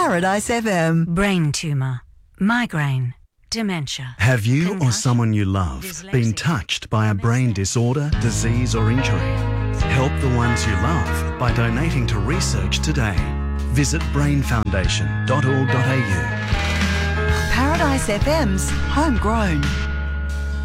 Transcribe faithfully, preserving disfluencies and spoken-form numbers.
Paradise F M. Brain tumour, migraine, dementia. Have you or concussion, someone you love dyslexia, been touched by a brain disorder, disease or injury? Help the ones you love by donating to research today. Visit brain foundation dot org dot a u. Paradise F M's Homegrown.